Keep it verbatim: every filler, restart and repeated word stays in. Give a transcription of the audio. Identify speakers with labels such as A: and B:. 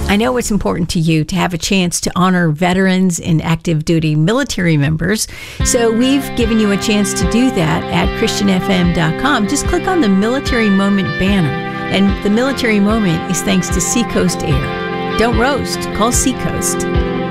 A: I know it's important to you to have a chance to honor veterans and active duty military members. So we've given you a chance to do that at Christian F M dot com. Just click on the Military Moment banner. And the Military Moment is thanks to Seacoast Air. Don't roast, call Seacoast.